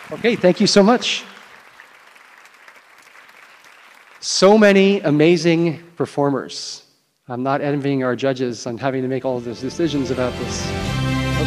Okay, thank you so much. So many amazing performers. I'm not envying our judges on having to make all of those decisions about this.